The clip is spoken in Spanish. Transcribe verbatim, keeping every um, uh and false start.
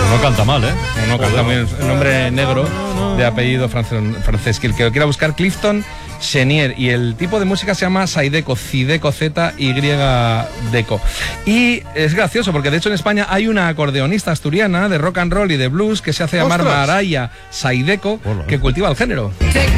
Pues no canta mal, ¿eh? No, no canta bien. El nombre negro no, no. de apellido francés, francés. Que el que lo quiera buscar, Clifton Chenier. Y el tipo de música se llama Zydeco, Zydeco, Z Y Deco. Y es gracioso porque de hecho en España hay una acordeonista asturiana de rock and roll y de blues que se hace llamar ¡Ostras! Maraya Zydeco, Hola. que cultiva el género.